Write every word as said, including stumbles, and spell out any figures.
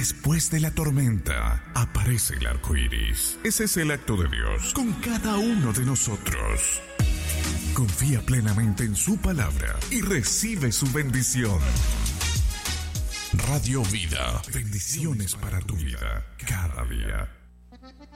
Después de la tormenta, aparece el arco iris. Ese es el acto de Dios con cada uno de nosotros. Confía plenamente en su palabra y recibe su bendición. Radio Vida. Bendiciones para tu vida cada día.